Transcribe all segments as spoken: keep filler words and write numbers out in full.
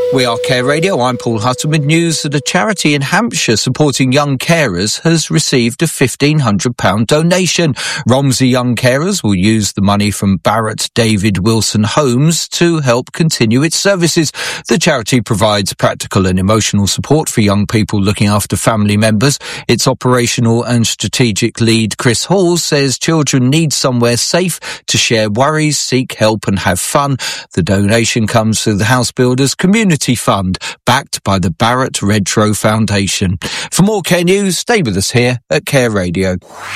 We are Care Radio. I'm Paul Hutton with news that a charity in Hampshire supporting young carers has received a fifteen hundred pounds donation. Romsey Young Carers will use the money from Barrett David Wilson Homes to help continue its services. The charity provides practical and emotional support for young people looking after family members. Its operational and strategic lead, Chris Hall, says children need somewhere safe to share worries, seek help and have fun. The donation comes through the House Builders Community Fund, backed by the Barrett Redrow Foundation. For more Care News, stay with us here at Care Radio.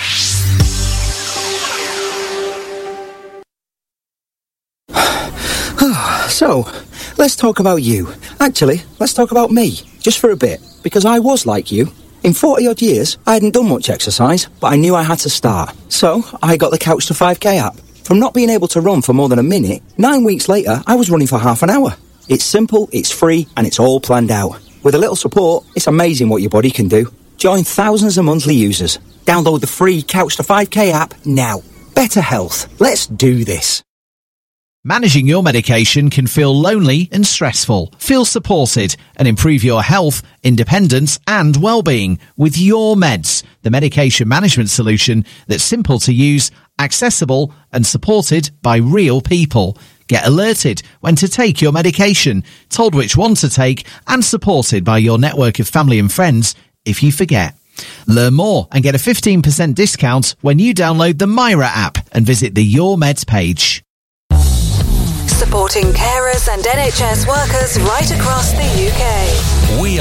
So, let's talk about you. Actually, let's talk about me, just for a bit, because I was like you. In forty odd years, I hadn't done much exercise, but I knew I had to start. So, I got the Couch to five K app. From not being able to run for more than a minute, nine weeks later, I was running for half an hour. It's simple, it's free, and it's all planned out. With a little support, it's amazing what your body can do. Join thousands of monthly users. Download the free Couch to five K app now. Better health. Let's do this. Managing your medication can feel lonely and stressful. Feel supported and improve your health, independence and well-being with Your Meds, the medication management solution that's simple to use, accessible and supported by real people. Get alerted when to take your medication, told which one to take and supported by your network of family and friends if you forget. Learn more and get a fifteen percent discount when you download the Myra app and visit the Your Meds page. Supporting carers and N H S workers right across the U K. We